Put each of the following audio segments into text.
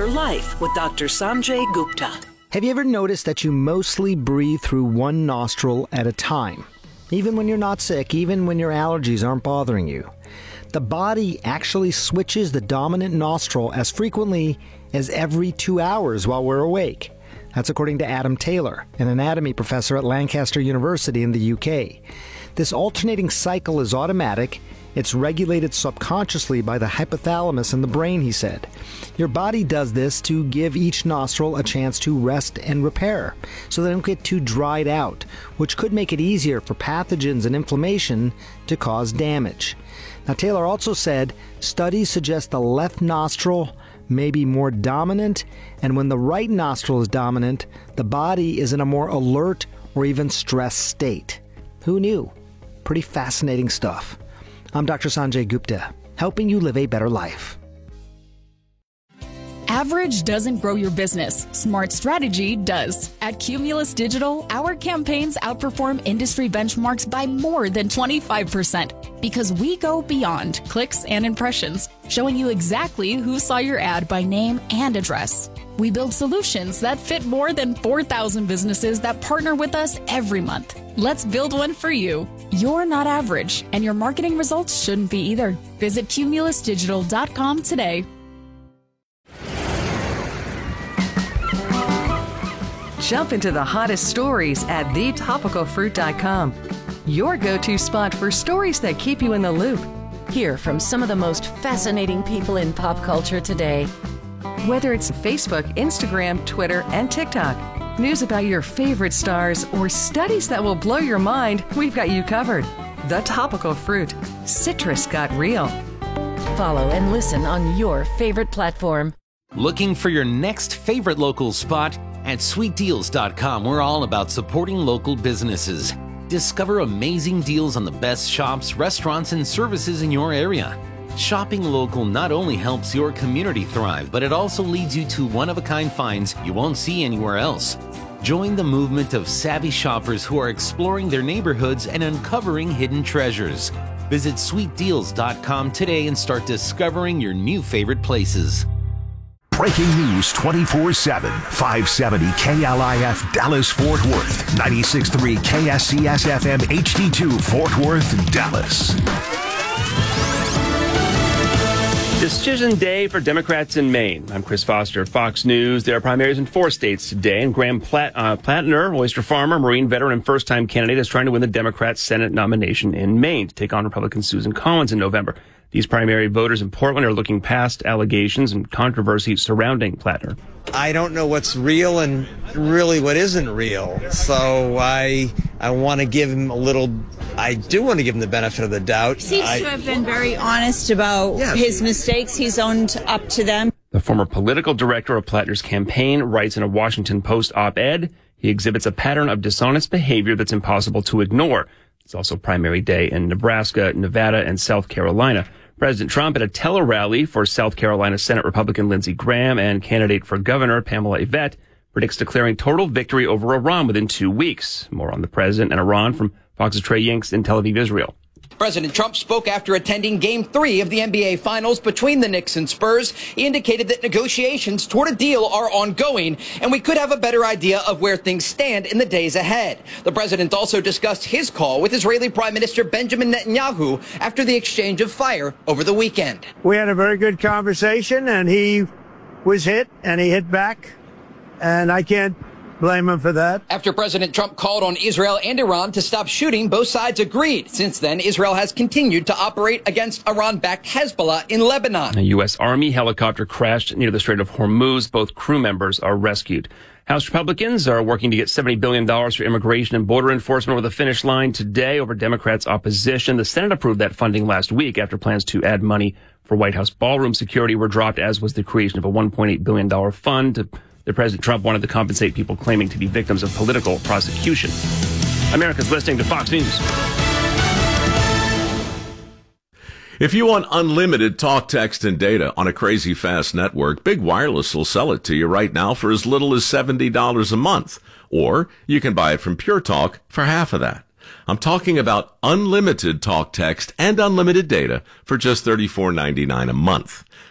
Better Life with Dr. Sanjay Gupta. Have you ever noticed that you mostly breathe through one nostril at a time? Even when you're not sick, even when your allergies aren't bothering you. The body actually switches the dominant nostril as frequently as every 2 hours while we're awake. That's according to Adam Taylor, an anatomy professor at Lancaster University in the UK. This alternating cycle is automatic. It's regulated subconsciously by the hypothalamus in the brain, he said. Your body does this to give each nostril a chance to rest and repair, so they don't get too dried out, which could make it easier for pathogens and inflammation to cause damage. Now, Taylor also said studies suggest the left nostril may be more dominant, and when the right nostril is dominant, the body is in a more alert or even stressed state. Who knew? Pretty fascinating stuff. I'm Dr. Sanjay Gupta, helping you live a better life. Average doesn't grow your business. Smart strategy does. At Cumulus Digital, our campaigns outperform industry benchmarks by more than 25% because we go beyond clicks and impressions, showing you exactly who saw your ad by name and address. We build solutions that fit more than 4,000 businesses that partner with us every month. Let's build one for you. You're not average, and your marketing results shouldn't be either. Visit cumulusdigital.com today. Jump into the hottest stories at thetopicalfruit.com. Your go-to spot for stories that keep you in the loop. Hear from some of the most fascinating people in pop culture today. Whether it's Facebook, Instagram, Twitter, and TikTok, news about your favorite stars, or studies that will blow your mind, we've got you covered. The Topical Fruit. Citrus got real. Follow and listen on your favorite platform. Looking for your next favorite local spot? At sweetdeals.com, we're all about supporting local businesses. Discover amazing deals on the best shops, restaurants, and services in your area. Shopping local not only helps your community thrive, but it also leads you to one-of-a-kind finds you won't see anywhere else. Join the movement of savvy shoppers who are exploring their neighborhoods and uncovering hidden treasures. Visit sweetdeals.com today and start discovering your new favorite places. Breaking news 24/7, 570 KLIF Dallas Fort Worth, 96.3 KSCS FM HD2 Fort Worth, Dallas. Decision day for Democrats in Maine. I'm Chris Foster, Fox News. There are primaries in 4 states today, and Graham Plattner, oyster farmer, Marine veteran, and first-time candidate, is trying to win the Democrat Senate nomination in Maine to take on Republican Susan Collins in November. These primary voters in Portland are looking past allegations and controversy surrounding Plattner. I don't know what's real and really what isn't real. So I want to give him I do want to give him the benefit of the doubt. He seems to have been very honest about his mistakes. He's owned up to them. The former political director of Plattner's campaign writes in a Washington Post op-ed, he exhibits a pattern of dishonest behavior that's impossible to ignore. It's also primary day in Nebraska, Nevada, and South Carolina. President Trump at a tele-rally for South Carolina Senate Republican Lindsey Graham and candidate for governor Pamela Yvette predicts declaring total victory over Iran within 2 weeks. More on the president and Iran from Fox's Trey Yanks in Tel Aviv, Israel. President Trump spoke after attending Game 3 of the NBA Finals between the Knicks and Spurs. He indicated that negotiations toward a deal are ongoing, and we could have a better idea of where things stand in the days ahead. The president also discussed his call with Israeli Prime Minister Benjamin Netanyahu after the exchange of fire over the weekend. We had a very good conversation, and he was hit, and he hit back, and I can't blame him for that. After President Trump called on Israel and Iran to stop shooting, both sides agreed. Since then, Israel has continued to operate against Iran-backed Hezbollah in Lebanon. A U.S. Army helicopter crashed near the Strait of Hormuz. Both crew members are rescued. House Republicans are working to get $70 billion for immigration and border enforcement over the finish line today over Democrats' opposition. The Senate approved that funding last week after plans to add money for White House ballroom security were dropped, as was the creation of a $1.8 billion fund that President Trump wanted to compensate people claiming to be victims of political prosecution. America's listening to Fox News. If you want unlimited talk, text, and data on a crazy fast network, Big Wireless will sell it to you right now for as little as $70 a month. Or you can buy it from Pure Talk for half of that. I'm talking about unlimited talk, text, and unlimited data for just $34.99 a month.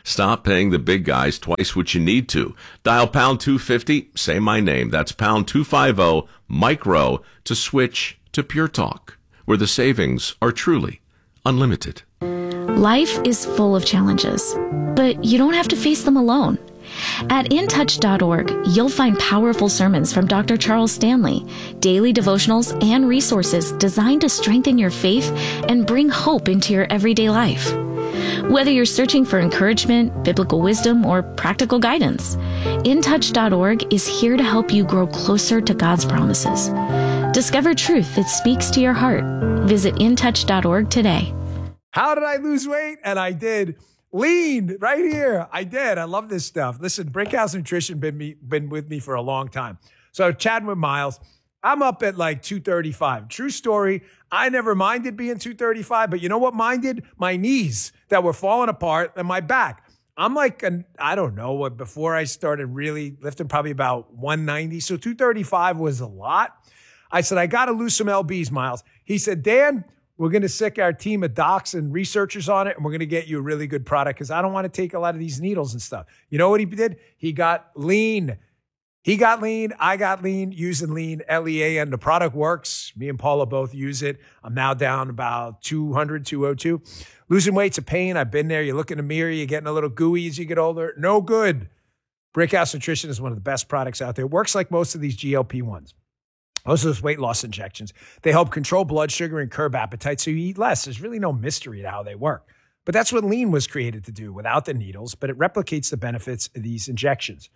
Stop paying the big guys twice what you need to. Dial pound 250, say my name. That's pound 250 micro to switch to Pure Talk, where the savings are truly unlimited. Life is full of challenges, but you don't have to face them alone. At intouch.org, you'll find powerful sermons from Dr. Charles Stanley, daily devotionals, and resources designed to strengthen your faith and bring hope into your everyday life. Whether you're searching for encouragement, biblical wisdom, or practical guidance, intouch.org is here to help you grow closer to God's promises. Discover truth that speaks to your heart. Visit intouch.org today. How did I lose weight? And I did. Lean right here. I did. I love this stuff. Listen, Brickhouse Nutrition been with me for a long time. So chatting with Miles, I'm up at like 235. True story. I never minded being 235, but you know what minded? My knees that were falling apart and my back. I'm like, I don't know, before I started really lifting, probably about 190. So 235 was a lot. I said, I got to lose some LBs, Miles. He said, Dan, we're going to sick our team of docs and researchers on it, and we're going to get you a really good product because I don't want to take a lot of these needles and stuff. You know what he did? He got lean. He got lean. I got lean using lean, LEAN. The product works. Me and Paula both use it. I'm now down about 200, 202. Losing weight's a pain. I've been there. You look in the mirror, you're getting a little gooey as you get older. No good. Brickhouse Nutrition is one of the best products out there. It works like most of these GLP-1s. Most of those weight loss injections, they help control blood sugar and curb appetite so you eat less. There's really no mystery to how they work. But that's what lean was created to do without the needles, but it replicates the benefits of these injections.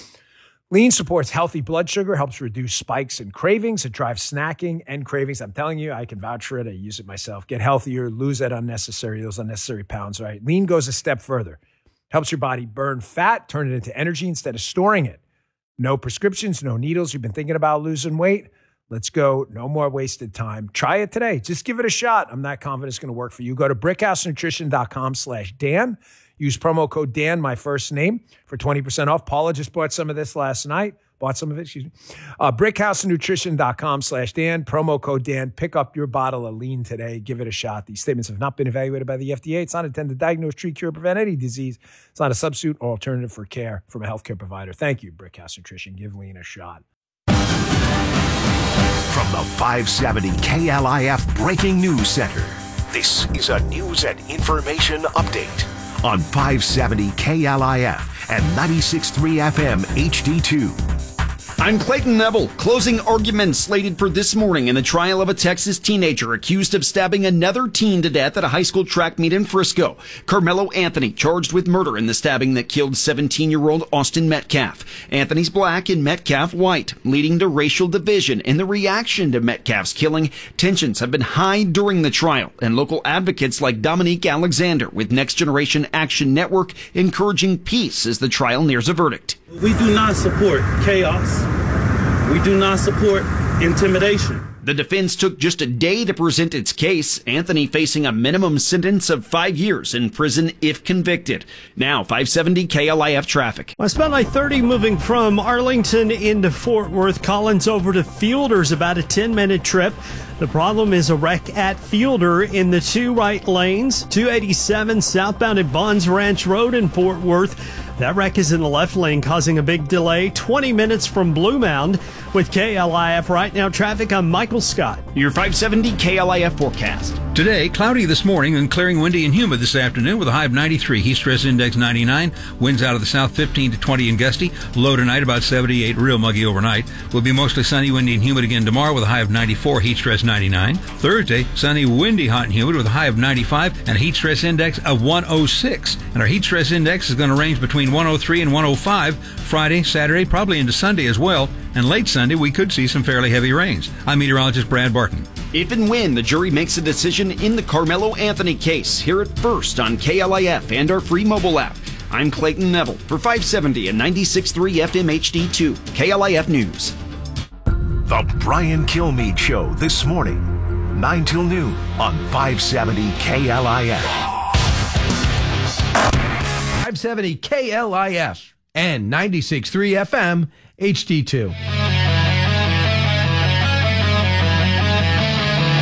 Lean supports healthy blood sugar, helps reduce spikes and cravings. It drives snacking and cravings. I'm telling you, I can vouch for it. I use it myself. Get healthier, lose those unnecessary pounds, right? Lean goes a step further. Helps your body burn fat, turn it into energy instead of storing it. No prescriptions, no needles. You've been thinking about losing weight? Let's go. No more wasted time. Try it today. Just give it a shot. I'm not confident it's going to work for you. Go to brickhousenutrition.com/Dan. Use promo code Dan, my first name, for 20% off. Paula just bought some of this last night. Brickhousenutrition.com/Dan. Promo code Dan. Pick up your bottle of lean today. Give it a shot. These statements have not been evaluated by the FDA. It's not intended to diagnose, treat, cure, prevent any disease. It's not a substitute or alternative for care from a healthcare provider. Thank you, Brickhouse Nutrition. Give lean a shot. From the 570 KLIF Breaking News Center, this is a news and information update on 570 KLIF and 96.3 FM HD2. I'm Clayton Neville. Closing arguments slated for this morning in the trial of a Texas teenager accused of stabbing another teen to death at a high school track meet in Frisco. Carmelo Anthony charged with murder in the stabbing that killed 17-year-old Austin Metcalf. Anthony's black and Metcalf white, leading to racial division in the reaction to Metcalf's killing. Tensions have been high during the trial, and local advocates like Dominique Alexander with Next Generation Action Network encouraging peace as the trial nears a verdict. We do not support chaos. We do not support intimidation. The defense took just a day to present its case, Anthony facing a minimum sentence of 5 years in prison if convicted. Now, 570 KLIF traffic. I spent like 30 moving from Arlington into Fort Worth. Collins over to Fielders, about a 10-minute trip. The problem is a wreck at Fielder in the two right lanes. 287 southbound at Bonds Ranch Road in Fort Worth. That wreck is in the left lane, causing a big delay. 20 minutes from Blue Mound. With KLIF right now traffic, I'm Michael Scott. Your 570 KLIF forecast. Today, cloudy this morning and clearing, windy and humid this afternoon with a high of 93. Heat stress index 99. Winds out of the south 15 to 20 and gusty. Low tonight about 78. Real muggy overnight. Will be mostly sunny, windy and humid again tomorrow with a high of 94. Heat stress 99. Thursday, sunny, windy, hot and humid with a high of 95 and a heat stress index of 106. And our heat stress index is going to range between 103 and 105 Friday, Saturday, probably into Sunday as well. And late Sunday, we could see some fairly heavy rains. I'm meteorologist Brad Barton. If and when the jury makes a decision in the Carmelo Anthony case, hear it first on KLIF and our free mobile app. I'm Clayton Neville for 570 and 96.3 FM HD2, KLIF News. The Brian Kilmeade Show this morning, 9 till noon on 570 KLIF. 570 KLIF and 96.3 FM HD2.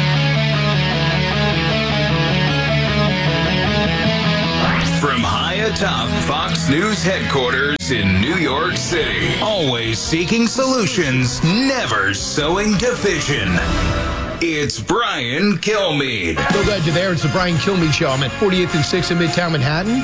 From high atop Fox News headquarters in New York City. Always seeking solutions, never sowing division. It's Brian Kilmeade. So glad you're there. It's the Brian Kilmeade Show. I'm at 48th and 6th in Midtown Manhattan.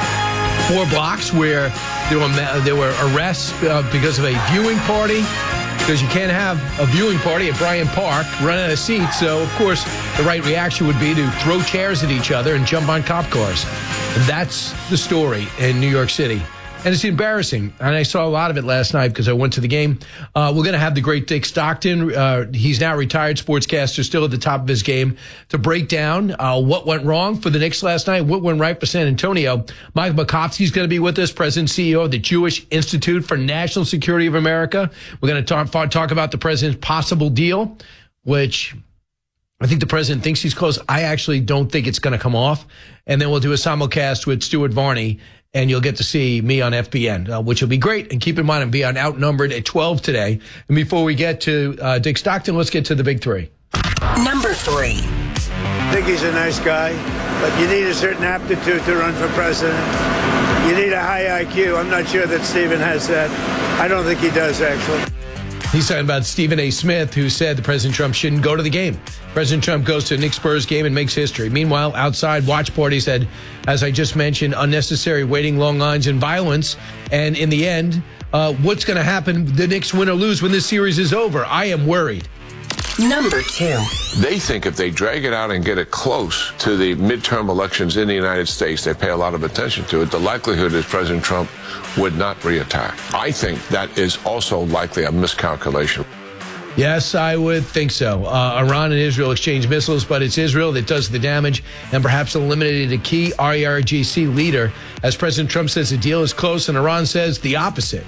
4 blocks where there were arrests because of a viewing party. Because you can't have a viewing party at Bryant Park, run out of seats. So, of course, the right reaction would be to throw chairs at each other and jump on cop cars. And that's the story in New York City. And it's embarrassing. And I saw a lot of it last night because I went to the game. We're going to have the great Dick Stockton. He's now retired sportscaster, still at the top of his game, to break down what went wrong for the Knicks last night, what went right for San Antonio. Mike Makovsky's going to be with us, President and CEO of the Jewish Institute for National Security of America. We're going to talk about the president's possible deal, which I think the president thinks he's close. I actually don't think it's going to come off. And then we'll do a simulcast with Stuart Varney, and you'll get to see me on FBN, which will be great. And keep in mind, I'm being outnumbered at 12 today. And before we get to Dick Stockton, let's get to the big 3. Number 3. I think he's a nice guy, but you need a certain aptitude to run for president. You need a high IQ. I'm not sure that Stephen has that. I don't think he does, actually. He's talking about Stephen A. Smith, who said that President Trump shouldn't go to the game. President Trump goes to a Knicks-Spurs game and makes history. Meanwhile, outside, watch parties had, as I just mentioned, unnecessary waiting, long lines, and violence. And in the end, what's going to happen? The Knicks win or lose when this series is over. I am worried. Number 2. They think if they drag it out and get it close to the midterm elections in the United States, they pay a lot of attention to it. The likelihood is President Trump would not reattack. I think that is also likely a miscalculation. Yes, I would think so. Iran and Israel exchange missiles, but it's Israel that does the damage and perhaps eliminated a key IRGC leader. As President Trump says the deal is close, and Iran says the opposite.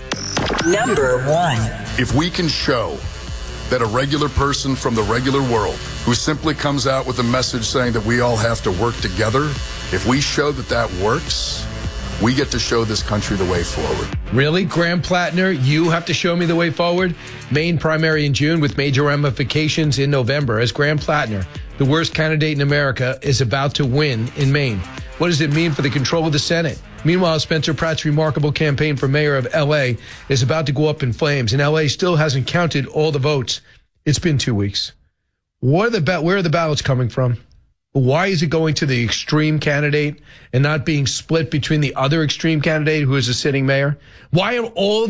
Number 1. If we can show that a regular person from the regular world who simply comes out with a message saying that we all have to work together, if we show that that works, we get to show this country the way forward. Really? Graham Plattner, you have to show me the way forward? Maine primary in June with major ramifications in November as Graham Plattner, the worst candidate in America, is about to win in Maine. What does it mean for the control of the Senate? Meanwhile, Spencer Pratt's remarkable campaign for mayor of L.A. is about to go up in flames, and L.A. still hasn't counted all the votes. It's been 2 weeks. Where are the ballots coming from? Why is it going to the extreme candidate and not being split between the other extreme candidate who is a sitting mayor? Why are all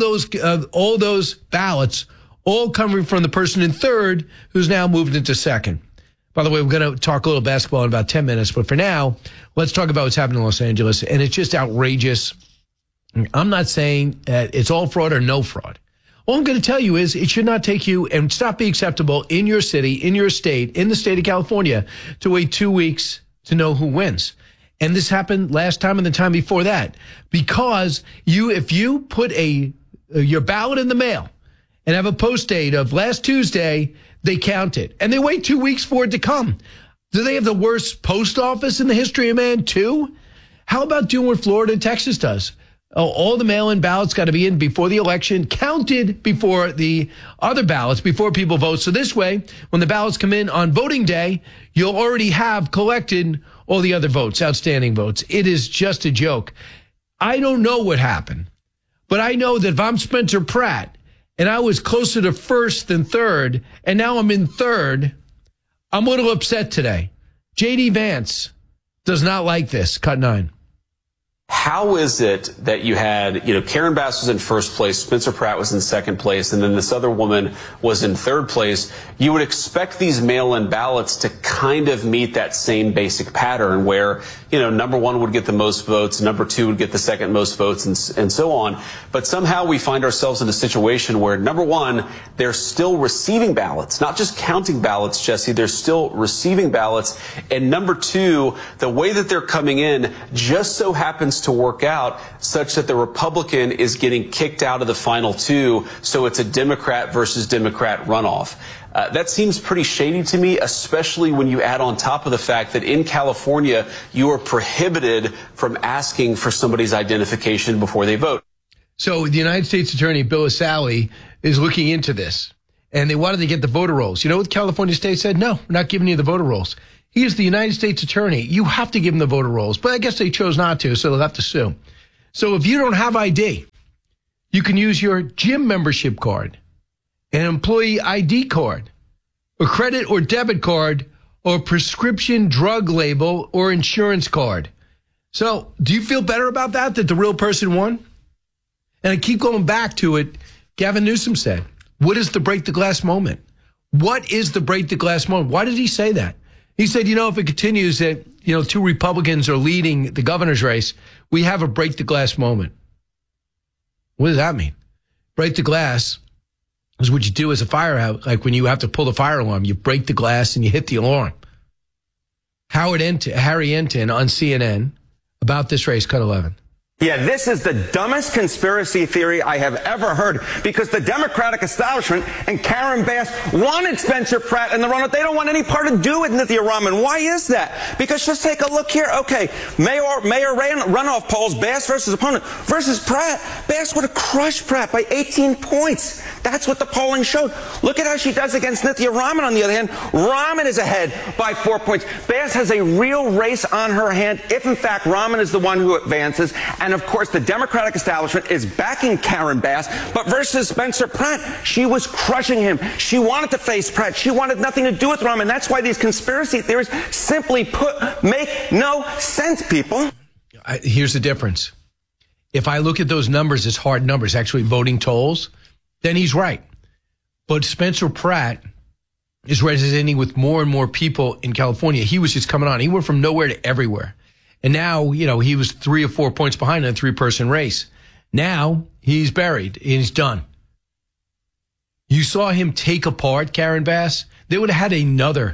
those ballots all coming from the person in third who's now moved into second? By the way, we're going to talk a little basketball in about 10 minutes, but for now, let's talk about what's happening in Los Angeles. And it's just outrageous. I'm not saying it's all fraud or no fraud. All I'm going to tell you is it should not take you and stop being acceptable in your city, in your state, in the state of California to wait 2 weeks to know who wins. And this happened last time and the time before that. Because if you put your ballot in the mail and have a post date of last Tuesday, they count it. And they wait 2 weeks for it to come. Do they have the worst post office in the history of man, too? How about doing what Florida and Texas does? All the mail-in ballots got to be in before the election, counted before the other ballots, before people vote. So this way, when the ballots come in on voting day, you'll already have collected all the other votes, outstanding votes. It is just a joke. I don't know what happened, but I know that if I'm Spencer Pratt and I was closer to first than third, and now I'm in third, I'm a little upset today. J.D. Vance does not like this. Cut 9. How is it that you had, Karen Bass was in first place, Spencer Pratt was in second place, and then this other woman was in third place? You would expect these mail-in ballots to kind of meet that same basic pattern where, number one would get the most votes, number two would get the second most votes, and so on. But somehow we find ourselves in a situation where, number one, they're still receiving ballots, not just counting ballots, Jesse, they're still receiving ballots. And number two, the way that they're coming in just so happens to work out such that the Republican is getting kicked out of the final two, so it's a Democrat versus Democrat runoff. That seems pretty shady to me, especially when you add on top of the fact that in California, you are prohibited from asking for somebody's identification before they vote. So the United States Attorney Bill Asali is looking into this, and they wanted to get the voter rolls. You know what California State said? No, we're not giving you the voter rolls. He is the United States attorney. You have to give him the voter rolls. But I guess they chose not to, so they'll have to sue. So if you don't have ID, you can use your gym membership card, an employee ID card, a credit or debit card, or prescription drug label or insurance card. So do you feel better about that the real person won? And I keep going back to it. Gavin Newsom said, what is the break the glass moment? What is the break the glass moment? Why did he say that? He said, if it continues that, 2 Republicans are leading the governor's race, we have a break the glass moment. What does that mean? Break the glass is what you do as a firehouse, like when you have to pull the fire alarm. You break the glass and you hit the alarm. Harry Enten on CNN about this race, cut 11. Yeah, this is the dumbest conspiracy theory I have ever heard, because the Democratic establishment and Karen Bass wanted Spencer Pratt in the runoff. They don't want any part to do with Nithya Raman. Why is that? Because just take a look here. Okay, mayor runoff polls, Bass versus opponent versus Pratt. Bass would have crushed Pratt by 18 points. That's what the polling showed. Look at how she does against Nithya Raman, on the other hand. Raman is ahead by 4 points. Bass has a real race on her hand if, in fact, Raman is the one who advances. And, of course, the Democratic establishment is backing Karen Bass. But versus Spencer Pratt, she was crushing him. She wanted to face Pratt. She wanted nothing to do with Raman. That's why these conspiracy theories, simply put, make no sense, people. Here's the difference. If I look at those numbers as hard numbers, actually voting tolls, then he's right. But Spencer Pratt is resonating with more and more people in California. He was just coming on. He went from nowhere to everywhere. And now, he was 3 or 4 points behind in a 3-person race. Now he's buried and he's done. You saw him take apart Karen Bass. They would have had another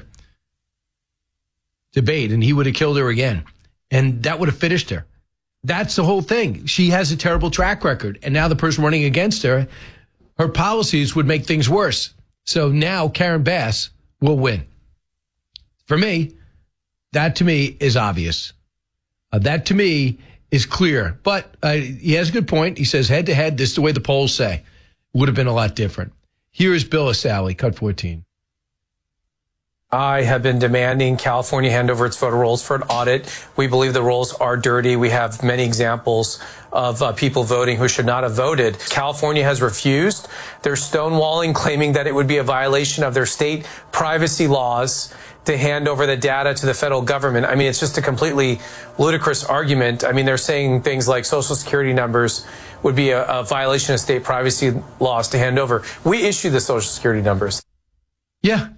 debate and he would have killed her again. And that would have finished her. That's the whole thing. She has a terrible track record. And now the person running against her, her policies would make things worse. So now Karen Bass will win. For me, that to me is obvious. That to me is clear. But he has a good point. He says head to head, this is the way the polls say. Would have been a lot different. Here is Bill O'Sally, cut 14. I have been demanding California hand over its voter rolls for an audit. We believe the rolls are dirty. We have many examples of people voting who should not have voted. California has refused. They're stonewalling, claiming that it would be a violation of their state privacy laws to hand over the data to the federal government. I mean, it's just a completely ludicrous argument. I mean, they're saying things like Social Security numbers would be a violation of state privacy laws to hand over. We issue the Social Security numbers. Yeah.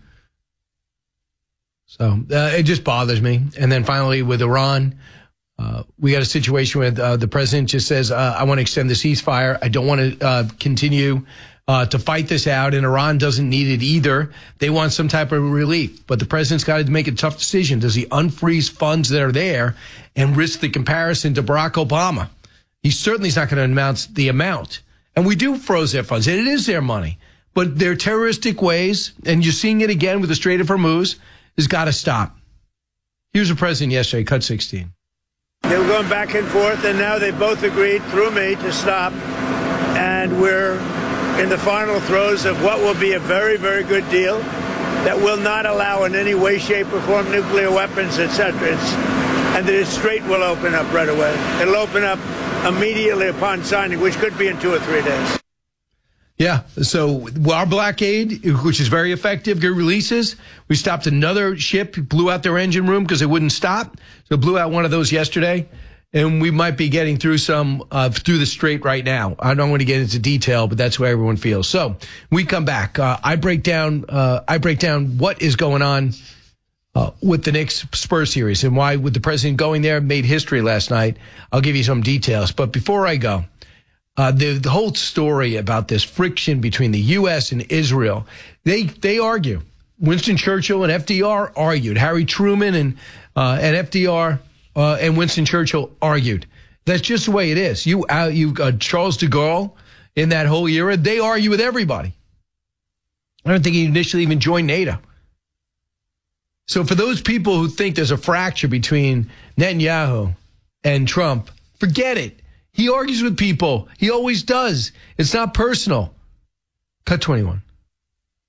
So it just bothers me. And then finally with Iran, we got a situation where the president just says, I want to extend the ceasefire. I don't want to continue to fight this out. And Iran doesn't need it either. They want some type of relief. But the president's got to make a tough decision. Does he unfreeze funds that are there and risk the comparison to Barack Obama? He certainly is not going to announce the amount. And we do froze their funds. And it is their money. But their terroristic ways, and you're seeing it again with the Strait of Hormuz, has got to stop. Here's the president yesterday, cut 16. They were going back and forth, and now they both agreed through me to stop. And we're in the final throes of what will be a very, very good deal that will not allow in any way, shape, or form nuclear weapons, etc. And the strait will open up right away. It'll open up immediately upon signing, which could be in 2 or 3 days. Yeah, so our blockade, which is very effective, good releases. We stopped another ship, blew out their engine room because it wouldn't stop. So blew out one of those yesterday. And we might be getting through some through the strait right now. I don't want to get into detail, but that's where everyone feels. So we come back. I break down what is going on with the Knicks Spurs series and why with the president going there made history last night. I'll give you some details. But before I go, the whole story about this friction between the U.S. and Israel, they argue. Winston Churchill and FDR argued. Harry Truman and FDR and Winston Churchill argued. That's just the way it is. You Charles de Gaulle in that whole era, they argue with everybody. I don't think he initially even joined NATO. So for those people who think there's a fracture between Netanyahu and Trump, forget it. He argues with people. He always does. It's not personal. Cut 21.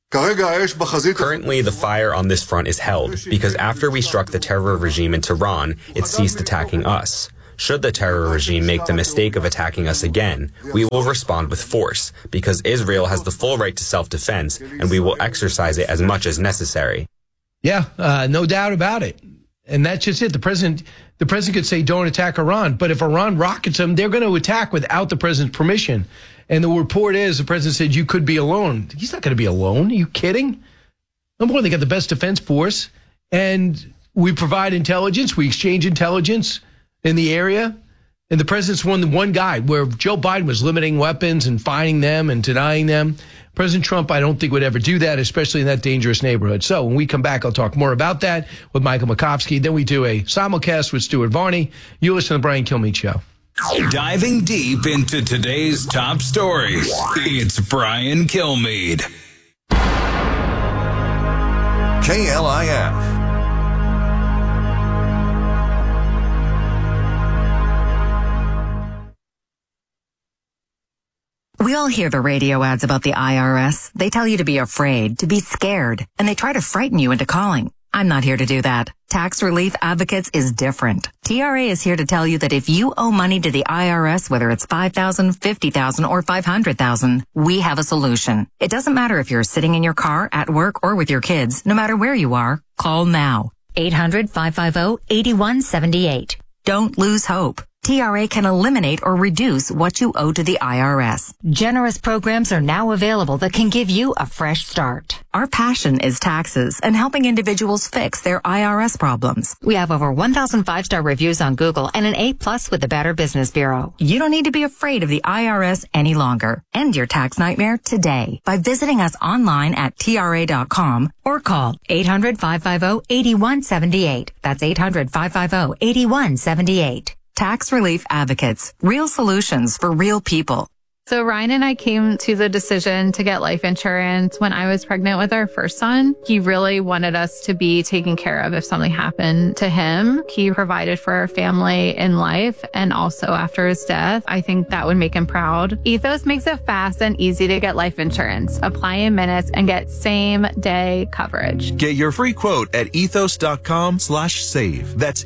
Currently, the fire on this front is held because after we struck the terror regime in Tehran, it ceased attacking us. Should the terror regime make the mistake of attacking us again, we will respond with force because Israel has the full right to self-defense and we will exercise it as much as necessary. Yeah, no doubt about it. And that's just it. The president could say don't attack Iran, but if Iran rockets them, they're going to attack without the president's permission. And the report is the president said you could be alone. He's not going to be alone. Are you kidding? Number one, they got the best defense force, and we provide intelligence. We exchange intelligence in the area. And the president's one guy where Joe Biden was limiting weapons and fining them and denying them. President Trump, I don't think would ever do that, especially in that dangerous neighborhood. So when we come back, I'll talk more about that with Michael Makovsky. Then we do a simulcast with Stuart Varney. You listen to the Brian Kilmeade Show. Diving deep into today's top stories, it's Brian Kilmeade. KLIF. We all hear the radio ads about the IRS. They tell you to be afraid, to be scared, and they try to frighten you into calling. I'm not here to do that. Tax Relief Advocates is different. TRA is here to tell you that if you owe money to the IRS, whether it's $5,000, $50,000, or $500,000, we have a solution. It doesn't matter if you're sitting in your car, at work, or with your kids. No matter where you are, call now. 800-550-8178. Don't lose hope. TRA can eliminate or reduce what you owe to the IRS. Generous programs are now available that can give you a fresh start. Our passion is taxes and helping individuals fix their IRS problems. We have over 1,000 5-star reviews on Google and an A+ with the Better Business Bureau. You don't need to be afraid of the IRS any longer. End your tax nightmare today by visiting us online at TRA.com or call 800-550-8178. That's 800-550-8178. Tax Relief Advocates. Real solutions for real people. So Ryan and I came to the decision to get life insurance when I was pregnant with our first son. He really wanted us to be taken care of if something happened to him. He provided for our family in life and also after his death. I think that would make him proud. Ethos makes it fast and easy to get life insurance. Apply in minutes and get same day coverage. Get your free quote at ethos.com/save. That's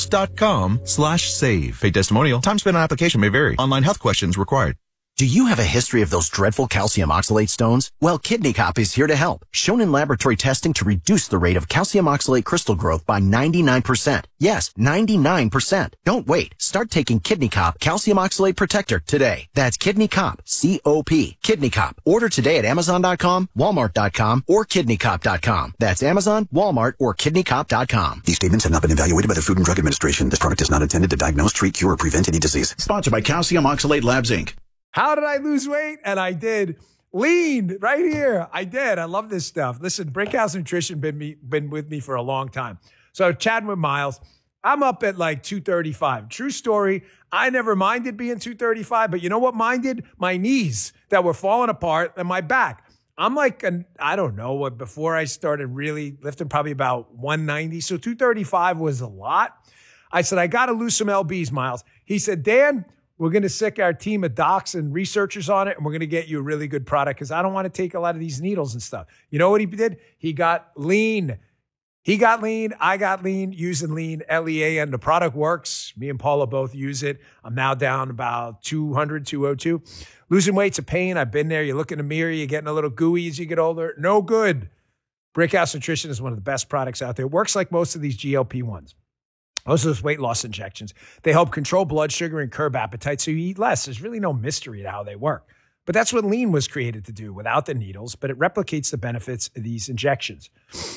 ethos.com/save. Paid testimonial. Time spent on application may vary. Online health questions required. Do you have a history of those dreadful calcium oxalate stones? Well, Kidney Cop is here to help. Shown in laboratory testing to reduce the rate of calcium oxalate crystal growth by 99%. Yes, 99%. Don't wait. Start taking Kidney Cop Calcium Oxalate Protector today. That's Kidney Cop, C-O-P. Kidney Cop. Order today at Amazon.com, Walmart.com, or KidneyCop.com. That's Amazon, Walmart, or KidneyCop.com. These statements have not been evaluated by the Food and Drug Administration. This product is not intended to diagnose, treat, cure, or prevent any disease. Sponsored by Calcium Oxalate Labs, Inc. How did I lose weight? And I did. Lean right here. I did. I love this stuff. Listen, Brickhouse Nutrition been with me for a long time. So chatting with Miles, I'm up at like 235. True story. I never minded being 235, but you know what minded? My knees that were falling apart and my back. I'm like, I don't know what, before I started really lifting, probably about 190. So 235 was a lot. I said, I got to lose some lbs, Miles. He said, Dan, we're going to sick our team of docs and researchers on it, and we're going to get you a really good product because I don't want to take a lot of these needles and stuff. You know what he did? He got lean. He got lean. I got lean using lean, L-E-A-N. The product works. Me and Paula both use it. I'm now down about 200, 202. Losing weight's a pain. I've been there. You look in the mirror, you're getting a little gooey as you get older. No good. Brickhouse Nutrition is one of the best products out there. It works like most of these GLP-1s. Most of those weight loss injections, they help control blood sugar and curb appetite so you eat less. There's really no mystery to how they work. But that's what lean was created to do without the needles, but it replicates the benefits of these injections.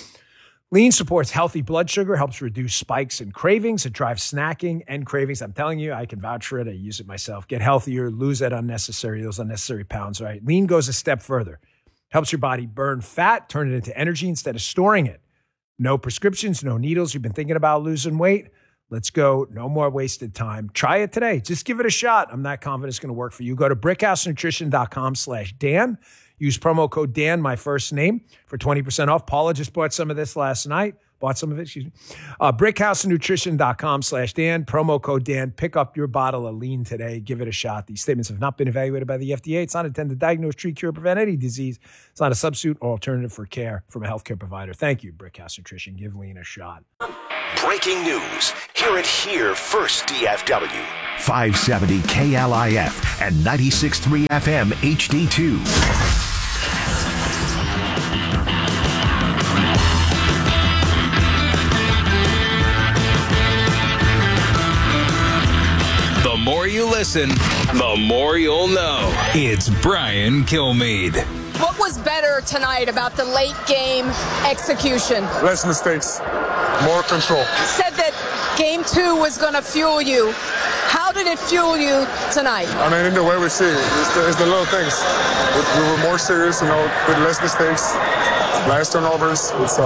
Lean supports healthy blood sugar, helps reduce spikes and cravings. It drives snacking and cravings. I'm telling you, I can vouch for it. I use it myself. Get healthier, lose those unnecessary pounds, right? Lean goes a step further. Helps your body burn fat, turn it into energy instead of storing it. No prescriptions, no needles. You've been thinking about losing weight? Let's go. No more wasted time. Try it today. Just give it a shot. I'm not confident it's going to work for you. Go to brickhousenutrition.com/Dan. Use promo code Dan, my first name, for 20% off. Paula just bought some of this last night. Bought some of it, excuse me. BrickhouseNutrition.com/Dan. Promo code Dan. Pick up your bottle of lean today. Give it a shot. These statements have not been evaluated by the FDA. It's not intended to diagnose, treat, cure, prevent any disease. It's not a substitute or alternative for care from a healthcare provider. Thank you, Brickhouse Nutrition. Give lean a shot. Breaking news. Hear it here first, DFW. 570 KLIF and 96.3 FM HD2. The more you listen, the more you'll know. It's Brian Kilmeade. What was better tonight about the late game execution? Less mistakes, more control. You said that game 2 was going to fuel you. How did it fuel you tonight? I mean, in the way we see it, it's the little things. We were more serious, with less mistakes, less turnovers. It's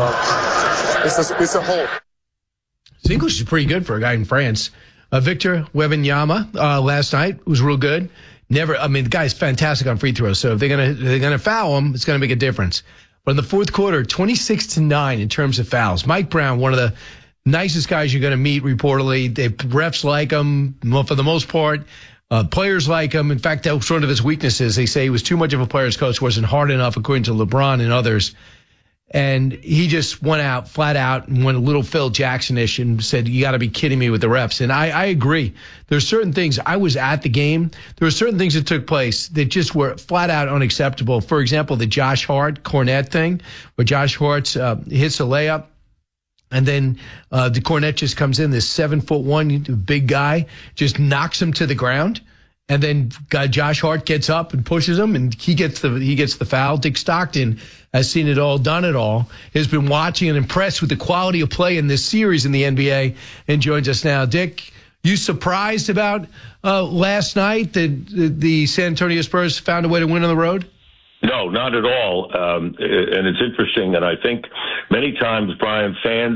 a whole. His English is pretty good for a guy in France. Victor Wembanyama last night was real good. The guy's fantastic on free throws. So if they're gonna foul him, it's gonna make a difference. But in the fourth quarter, 26-9 in terms of fouls. Mike Brown, one of the nicest guys you're gonna meet. Reportedly, refs like him for the most part. Players like him. In fact, that was one of his weaknesses. They say he was too much of a player's coach, wasn't hard enough, according to LeBron and others. And he just went out flat out and went a little Phil Jackson-ish and said, you got to be kidding me with the refs. And I agree. There's certain things. I was at the game. There were certain things that took place that just were flat out unacceptable. For example, the Josh Hart Cornette thing, where Josh Hart hits a layup. And then the Cornette just comes in, this 7'1" big guy, just knocks him to the ground. And then Josh Hart gets up and pushes him, and he gets the foul. Dick Stockton has seen it all, done it all, has been watching and impressed with the quality of play in this series in the NBA, and joins us now. Dick, you surprised about last night that the San Antonio Spurs found a way to win on the road? No, not at all. And it's interesting, and I think many times, Brian, fans,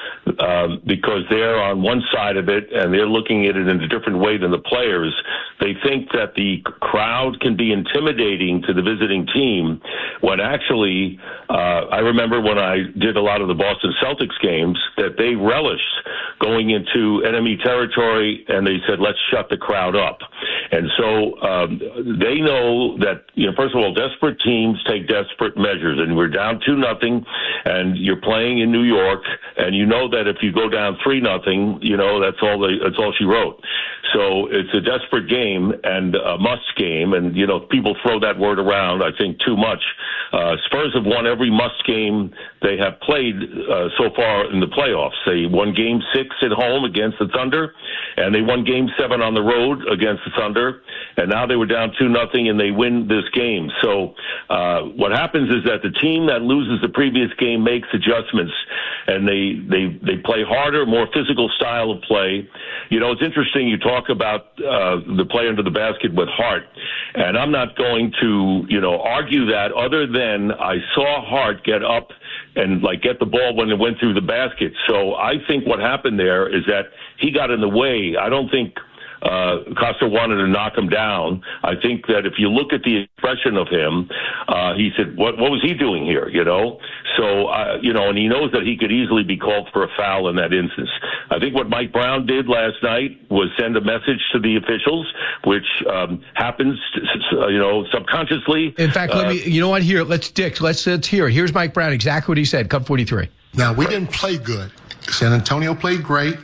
because they're on one side of it and they're looking at it in a different way than the players, they think that the crowd can be intimidating to the visiting team, when actually, I remember when I did a lot of the Boston Celtics games, that they relished going into enemy territory, and they said, let's shut the crowd up. And so they know that, first of all, desperate teams take desperate measures, and we're down 2-0, and you're playing in New York, and you know that if you go down 3-0, that's all she wrote. So it's a desperate game and a must game, and people throw that word around, I think, too much. Spurs have won every must game they have played so far in the playoffs. They won Game 6 at home against the Thunder, and they won Game 7 on the road against the Thunder, and now they were down 2-0 and they win this game. So what happens is that the team that loses the previous game makes adjustments, and they play harder, more physical style of play. It's interesting you talk about the play under the basket with Hart, and I'm not going to argue that, other than I saw Hart get up and get the ball when it went through the basket. So I think what happened there is that he got in the way. I don't think Costa wanted to knock him down. I think that if you look at the expression of him, he said, what was he doing here, So, and he knows that he could easily be called for a foul in that instance. I think what Mike Brown did last night was send a message to the officials, which happens, subconsciously. In fact, let me, here, let's hear it. Here's Mike Brown, exactly what he said, Cup 43. Now, we didn't play good. San Antonio played great.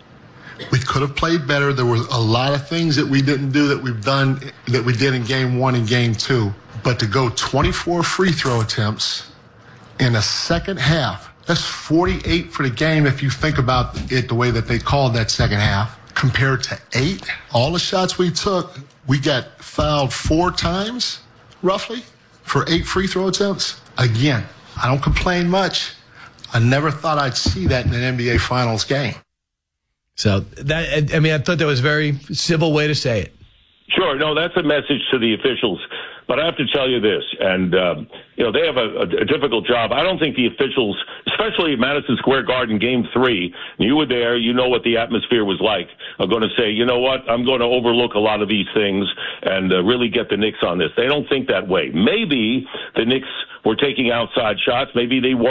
We could have played better. There were a lot of things that we didn't do that we did in Game 1 and Game 2. But to go 24 free throw attempts in a second half, that's 48 for the game if you think about it the way that they called that second half, compared to 8. All the shots we took, we got fouled 4 times, roughly, for 8 free throw attempts. Again, I don't complain much. I never thought I'd see that in an NBA Finals game. So I thought that was a very civil way to say it. Sure. No, that's a message to the officials. But I have to tell you this, and, they have a difficult job. I don't think the officials, especially at Madison Square Garden Game 3, you were there, you know what the atmosphere was like, are going to say, you know what, I'm going to overlook a lot of these things and really get the Knicks on this. They don't think that way. Maybe the Knicks were taking outside shots. Maybe they weren't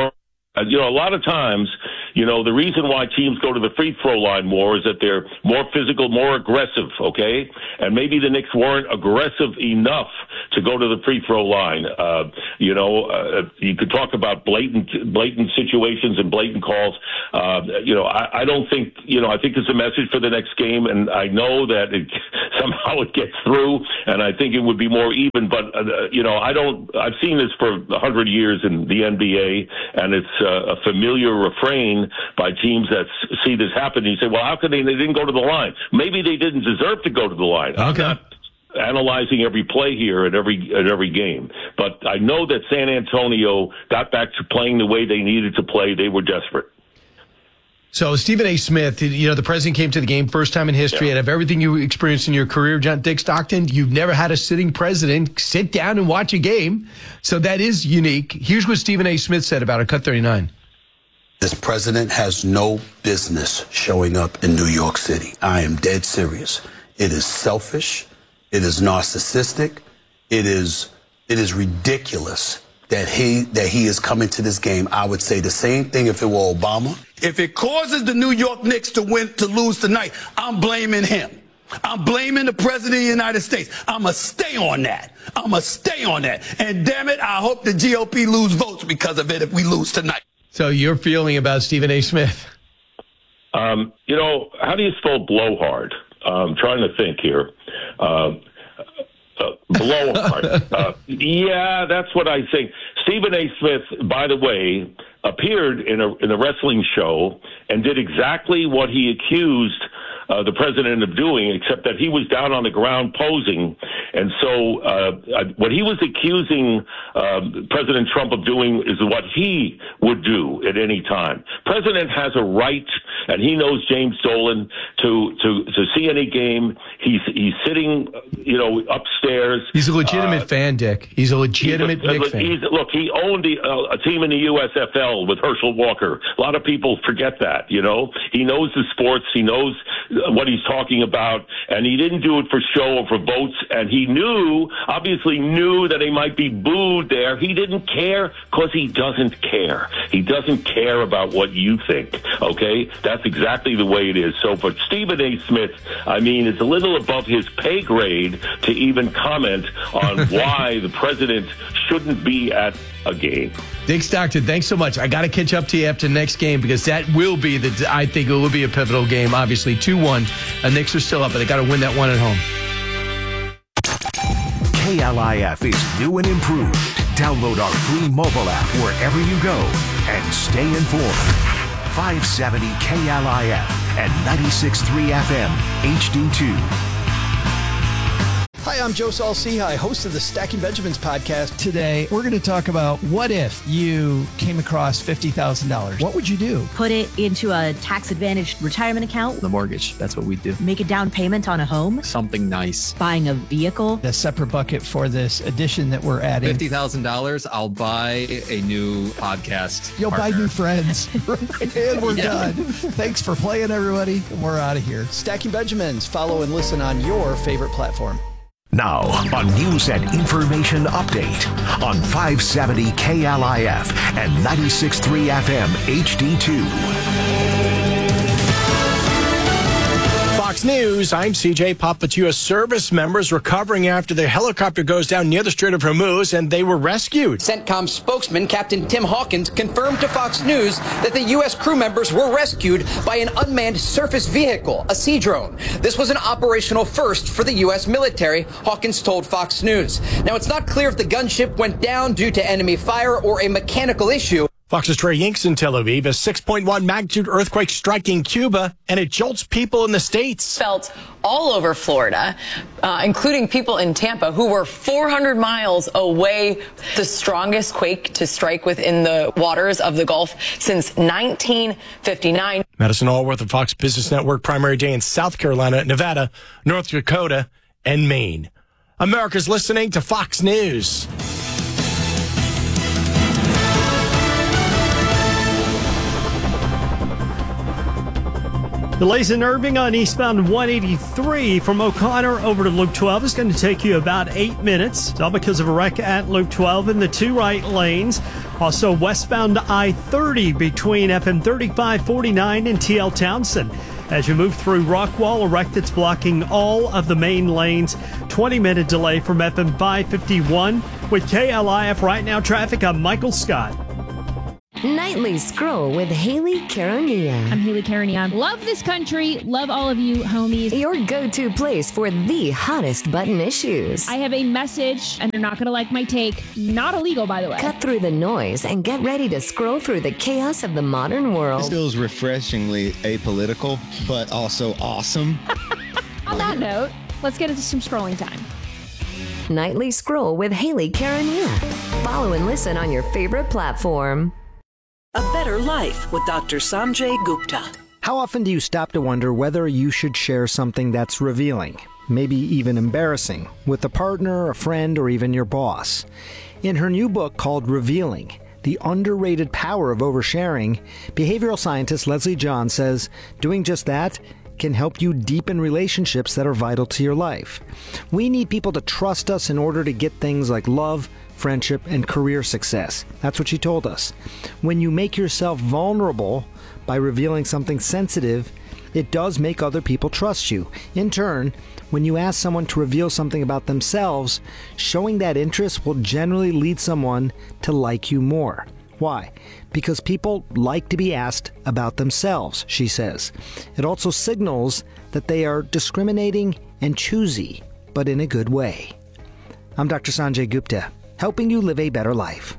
A lot of times, the reason why teams go to the free throw line more is that they're more physical, more aggressive, okay? And maybe the Knicks weren't aggressive enough to go to the free throw line. You could talk about blatant situations and blatant calls. I don't think, I think it's a message for the next game, and I know that somehow it gets through, and I think it would be more even, but, I've seen this for 100 years in the NBA, and it's a familiar refrain by teams that see this happen. And you say, well, how come they didn't go to the line? Maybe they didn't deserve to go to the line. Okay. I'm not analyzing every play here at every game, but I know that San Antonio got back to playing the way they needed to play. They were desperate. So Stephen A. Smith, the president came to the game first time in history. Out of everything you experienced in your career, Dick Stockton, you've never had a sitting president sit down and watch a game. So that is unique. Here's what Stephen A. Smith said about it. Cut 39. This president has no business showing up in New York City. I am dead serious. It is selfish. It is narcissistic. It is ridiculous that he is coming to this game. I would say the same thing if it were Obama. If it causes the New York Knicks to lose tonight, I'm blaming him. I'm blaming the president of the United States. I'm going to stay on that. And damn it, I hope the GOP lose votes because of it if we lose tonight. So your feeling about Stephen A. Smith? How do you spell blowhard? I'm trying to think here. Blowhard. Yeah, that's what I think. Stephen A. Smith, by the way, appeared in a wrestling show and did exactly what he accused the president of doing, except that he was down on the ground posing. And so what he was accusing President Trump of doing is what he would do at any time. President has a right, and he knows James Dolan, to see any game. He's sitting, upstairs. He's a legitimate fan, Dick. He's a legitimate Knicks fan. Look, he owned a team in the USFL with Herschel Walker. A lot of people forget that, He knows the sports. He knows what he's talking about, and he didn't do it for show or for votes, and he obviously knew that he might be booed there. He didn't care because he doesn't care. He doesn't care about what you think, okay? That's exactly the way it is. So for Stephen A. Smith, it's a little above his pay grade to even comment on why the president shouldn't be at a game. Dick Stockton, thanks so much. I got to catch up to you after the next game because that will be I think it will be a pivotal game. Obviously, 2-1. The Knicks are still up, but they got to win that one at home. KLIF is new and improved. Download our free mobile app wherever you go and stay informed. 570 KLIF and 96.3 FM HD2. Hi, I'm Joe Saul-Sehy, host of the Stacking Benjamins podcast. Today, we're going to talk about what if you came across $50,000? What would you do? Put it into a tax-advantaged retirement account. The mortgage, that's what we'd do. Make a down payment on a home. Something nice. Buying a vehicle. A separate bucket for this addition that we're adding. $50,000, I'll buy a new podcast You'll partner. buy new friends. And we're done. Thanks for playing, everybody. We're out of here. Stacking Benjamins. Follow and listen on your favorite platform. Now, a news and information update on 570 KLIF and 96.3 FM HD2. Fox News, I'm CJ Popovich. U.S. service members recovering after their helicopter goes down near the Strait of Hormuz, and they were rescued. CENTCOM spokesman Captain Tim Hawkins confirmed to Fox News that the U.S. crew members were rescued by an unmanned surface vehicle, a Sea Drone. This was an operational first for the U.S. military, Hawkins told Fox News. Now, it's not clear if the gunship went down due to enemy fire or a mechanical issue. Fox's Trey Yinks in Tel Aviv. A 6.1 magnitude earthquake striking Cuba, and it jolts people in the States. Felt all over Florida, including people in Tampa who were 400 miles away. The strongest quake to strike within the waters of the Gulf since 1959. Madison Allworth of Fox Business Network. Primary day in South Carolina, Nevada, North Dakota, and Maine. America's listening to Fox News. Delays in Irving on eastbound 183 from O'Connor over to Loop 12 is going to take you about 8 minutes. It's all because of a wreck at Loop 12 in the two right lanes. Also westbound I-30 between FM 3549 and TL Townsend. As you move through Rockwall, a wreck that's blocking all of the main lanes. 20-minute delay from FM 551. With KLIF right now traffic, I'm Michael Scott. Nightly Scroll with Haley Caronia. I'm Haley Caronia. Love this country. Love all of you, homies. Your go-to place for the hottest button issues. I have a message, and you're not going to like my take. Not illegal, by the way. Cut through the noise and get ready to scroll through the chaos of the modern world. This feels refreshingly apolitical, but also awesome. On that note, let's get into some scrolling time. Nightly Scroll with Haley Caronia. Follow and listen on your favorite platform. A Better Life with Dr. Sanjay Gupta. How often do you stop to wonder whether you should share something that's revealing, maybe even embarrassing, with a partner, a friend, or even your boss? In her new book called Revealing, The Underrated Power of Oversharing, behavioral scientist Leslie John says doing just that can help you deepen relationships that are vital to your life. We need people to trust us in order to get things like love, friendship, and career success. That's what she told us. When you make yourself vulnerable by revealing something sensitive, it does make other people trust you. In turn, when you ask someone to reveal something about themselves, showing that interest will generally lead someone to like you more. Why? Because people like to be asked about themselves, she says. It also signals that they are discriminating and choosy, but in a good way. I'm Dr. Sanjay Gupta, helping you live a better life.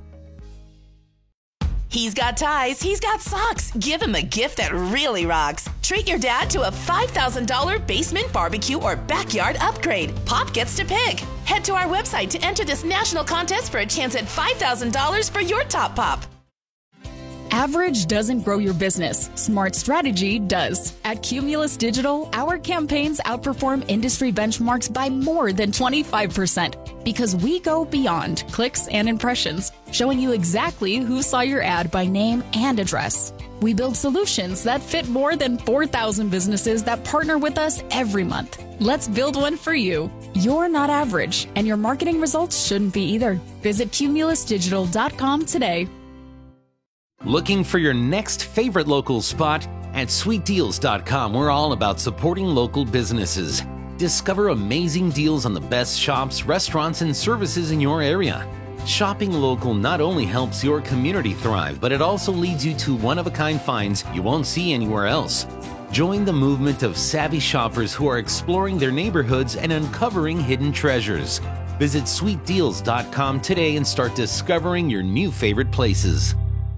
He's got ties, he's got socks. Give him a gift that really rocks. Treat your dad to a $5,000 basement barbecue or backyard upgrade. Pop gets to pick. Head to our website to enter this national contest for a chance at $5,000 for your top pop. Average doesn't grow your business. Smart strategy does. At Cumulus Digital, our campaigns outperform industry benchmarks by more than 25% because we go beyond clicks and impressions, showing you exactly who saw your ad by name and address. We build solutions that fit more than 4,000 businesses that partner with us every month. Let's build one for you. You're not average, and your marketing results shouldn't be either. Visit cumulusdigital.com today. Looking for your next favorite local spot? At sweetdeals.com, we're all about supporting local businesses. Discover amazing deals on the best shops, restaurants, and services in your area. Shopping local not only helps your community thrive, but it also leads you to one-of-a-kind finds you won't see anywhere else. Join the movement of savvy shoppers who are exploring their neighborhoods and uncovering hidden treasures. Visit sweetdeals.com today and start discovering your new favorite places.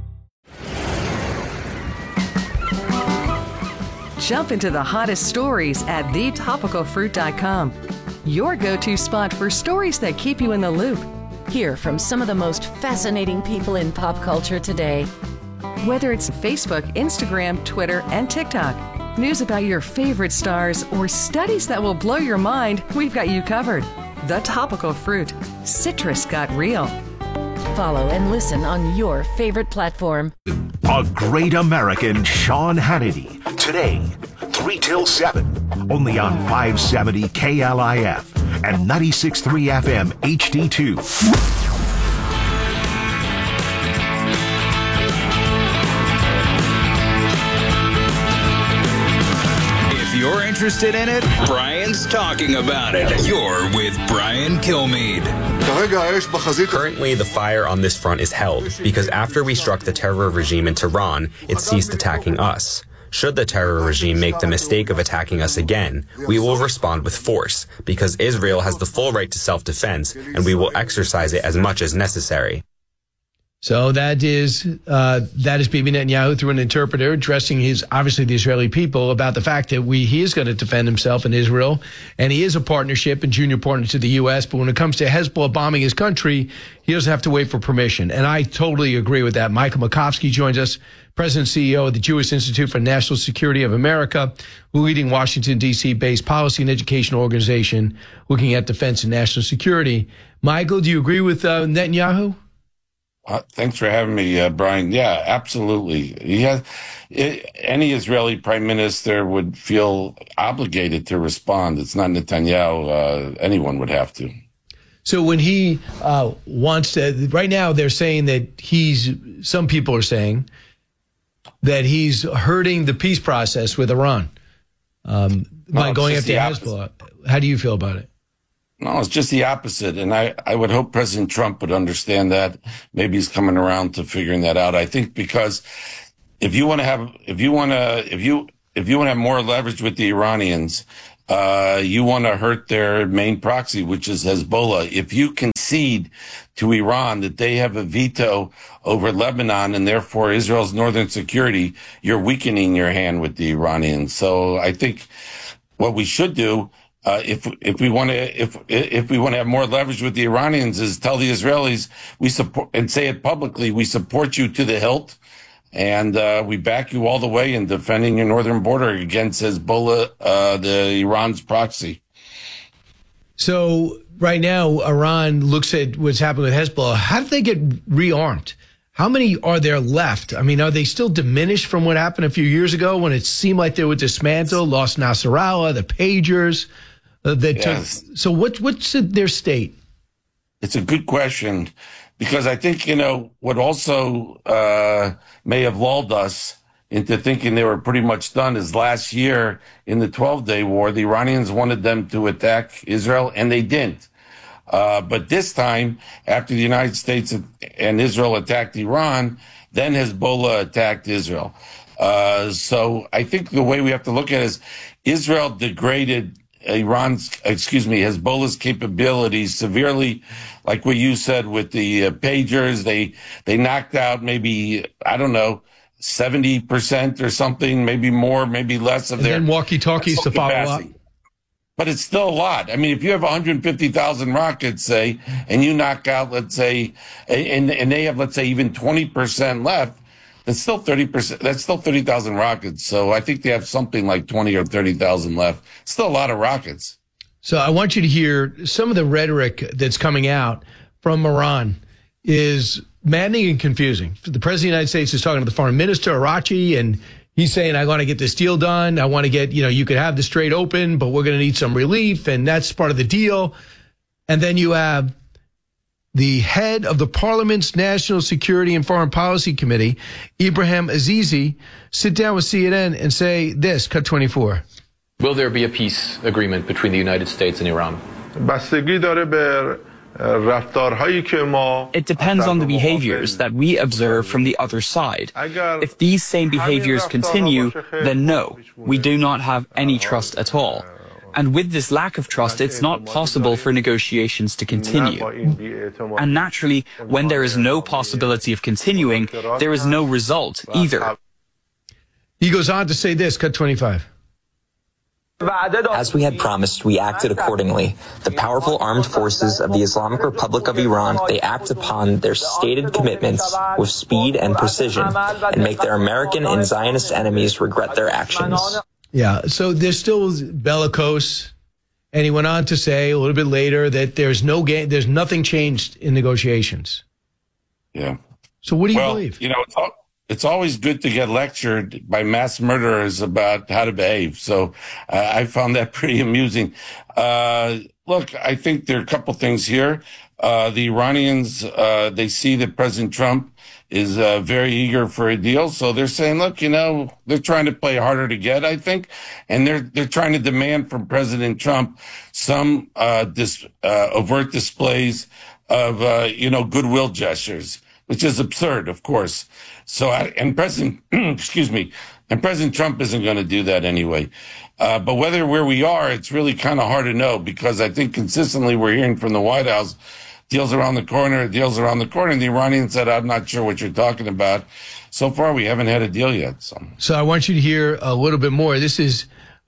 Jump into the hottest stories at thetopicalfruit.com. Your go-to spot for stories that keep you in the loop. Hear from some of the most fascinating people in pop culture today. Whether it's Facebook, Instagram, Twitter, and TikTok, news about your favorite stars, or studies that will blow your mind, we've got you covered. The Topical Fruit. Citrus got real. Follow and listen on your favorite platform. A great American Sean Hannity. Today, 3 till 7. Only on 570 KLIF and 96.3 FM HD2. If you're interested in it, Brian's talking about it. You're with Brian Kilmeade. Currently, the fire on this front is held because after we struck the terror regime in Tehran, it ceased attacking us. Should the terror regime make the mistake of attacking us again, we will respond with force because Israel has the full right to self-defense and we will exercise it as much as necessary. So that is Bibi Netanyahu through an interpreter addressing the Israeli people about the fact that he is going to defend himself in Israel, and he is a partnership and junior partner to the U.S. But when it comes to Hezbollah bombing his country, he doesn't have to wait for permission. And I totally agree with that. Michael Makovsky joins us, President and CEO of the Jewish Institute for National Security of America, leading Washington, D.C. based policy and educational organization looking at defense and national security. Michael, do you agree with Netanyahu? Thanks for having me, Brian. Yeah, absolutely. Any Israeli prime minister would feel obligated to respond. It's not Netanyahu. Anyone would have to. So when he wants to, right now they're saying that some people are saying that he's hurting the peace process with Iran by going after Hezbollah. How do you feel about it? No, it's just the opposite. And I would hope President Trump would understand that. Maybe he's coming around to figuring that out. I think because if you want to have more leverage with the Iranians, you want to hurt their main proxy, which is Hezbollah. If you concede to Iran that they have a veto over Lebanon and therefore Israel's northern security, you're weakening your hand with the Iranians. So I think what we should do, if we want to have more leverage with the Iranians, is tell the Israelis we support, and say it publicly, we support you to the hilt, and we back you all the way in defending your northern border against Hezbollah, the Iran's proxy. So right now, Iran looks at what's happened with Hezbollah. How did they get rearmed? How many are there left? I mean, are they still diminished from what happened a few years ago when it seemed like they were dismantled, lost Nasrallah, the pagers? So what's their state? It's a good question, because I think, what also may have lulled us into thinking they were pretty much done is last year in the 12-day war, the Iranians wanted them to attack Israel, and they didn't. But this time, after the United States and Israel attacked Iran, then Hezbollah attacked Israel. So I think the way we have to look at it is Israel degraded Hezbollah's capabilities severely, like what you said with the pagers. They knocked out maybe, 70% or something, maybe more, maybe less of their walkie-talkies to follow up. But it's still a lot. I mean, if you have 150,000 rockets, say, and you knock out, let's say, and they have, let's say, even 20% left, that's still 30%. That's still 30,000 rockets. So I think they have something like 20 or 30,000 left. Still a lot of rockets. So I want you to hear some of the rhetoric that's coming out from Iran is maddening and confusing. The President of the United States is talking to the Foreign Minister, Arachi, and he's saying, I want to get this deal done. I want to get, you could have the Strait open, but we're going to need some relief, and that's part of the deal. And then you have the head of the Parliament's National Security and Foreign Policy Committee, Ibrahim Azizi, sit down with CNN and say this, cut 24. Will there be a peace agreement between the United States and Iran? It depends on the behaviors that we observe from the other side. If these same behaviors continue, then no, we do not have any trust at all. And with this lack of trust, it's not possible for negotiations to continue. And naturally, when there is no possibility of continuing, there is no result either. He goes on to say this, cut 25. As we had promised, we acted accordingly. The powerful armed forces of the Islamic Republic of Iran, they act upon their stated commitments with speed and precision and make their American and Zionist enemies regret their actions. Yeah, so there's still bellicose, and he went on to say a little bit later that there's nothing changed in negotiations. Yeah. So what do you believe? It's always good to get lectured by mass murderers about how to behave. So I found that pretty amusing. Look, I think there are a couple things here. The Iranians, they see that President Trump is very eager for a deal. So they're saying, look, they're trying to play harder to get, I think. And they're trying to demand from President Trump some overt displays of, goodwill gestures, which is absurd, of course. So, and President Trump isn't going to do that anyway. But where we are, it's really kind of hard to know, because I think consistently we're hearing from the White House, deals around the corner. And the Iranians said, I'm not sure what you're talking about. So far, we haven't had a deal yet. So I want you to hear a little bit more. This is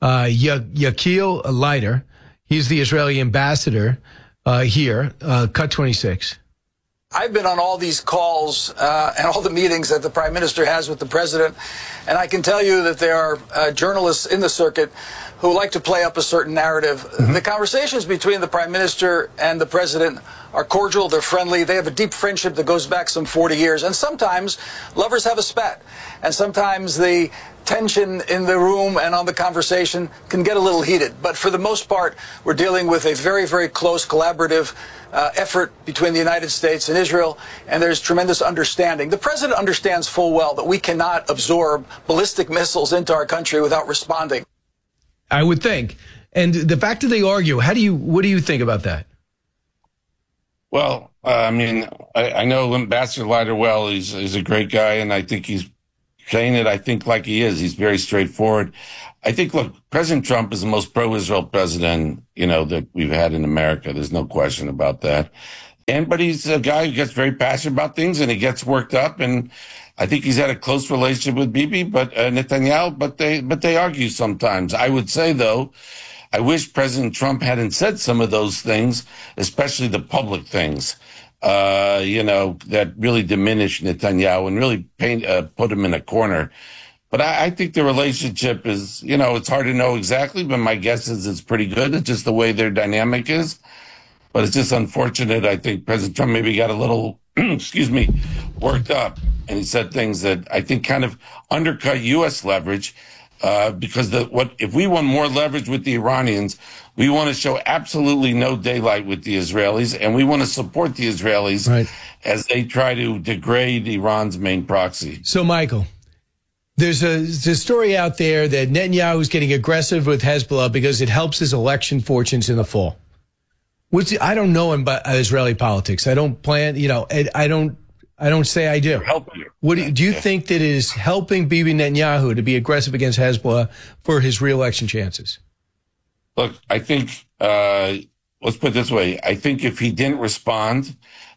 Yakil Leiter. He's the Israeli ambassador here. Cut 26. I've been on all these calls and all the meetings that the Prime Minister has with the President, and I can tell you that there are journalists in the circuit who like to play up a certain narrative. Mm-hmm. The conversations between the Prime Minister and the President are cordial, they're friendly, they have a deep friendship that goes back some 40 years. And sometimes lovers have a spat. And sometimes the tension in the room and on the conversation can get a little heated. But for the most part, we're dealing with a very, very close collaborative effort between the United States and Israel, and there's tremendous understanding. The president understands full well that we cannot absorb ballistic missiles into our country without responding. I would think. And the fact that they argue, what do you think about that? Well, I mean, I know Ambassador Leiter well. He's a great guy, and I think he's saying it, I think, like he is. He's very straightforward. I think, look, President Trump is the most pro-Israel president, that we've had in America. There's no question about that. But he's a guy who gets very passionate about things, and he gets worked up. And I think he's had a close relationship with Bibi, Netanyahu, but they argue sometimes. I would say, though, I wish President Trump hadn't said some of those things, especially the public things, that really diminish Netanyahu and really put him in a corner. But I think the relationship is, it's hard to know exactly, but my guess is it's pretty good. It's just the way their dynamic is. But it's just unfortunate. I think President Trump maybe got a little, worked up. And he said things that I think kind of undercut U.S. leverage. Because if we want more leverage with the Iranians, we want to show absolutely no daylight with the Israelis, and we want to support the Israelis as they try to degrade Iran's main proxy. So, Michael, there's a story out there that Netanyahu is getting aggressive with Hezbollah because it helps his election fortunes in the fall. I don't know about Israeli politics. I don't plan, I don't say I do. Do you think that it is helping Bibi Netanyahu to be aggressive against Hezbollah for his re-election chances? Look, I think, let's put it this way. I think if he didn't respond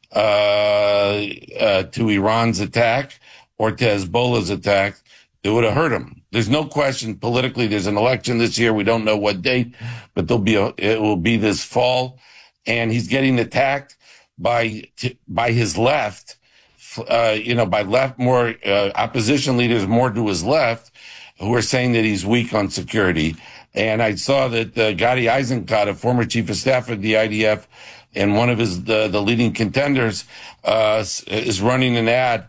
to Iran's attack or to Hezbollah's attack, it would have hurt him. There's no question politically there's an election this year. We don't know what date, but it will be this fall. And he's getting attacked by his left. By left, more opposition leaders more to his left, who are saying that he's weak on security. And I saw that Gadi Eisenkot, a former chief of staff of the IDF, and one of the leading contenders, is running an ad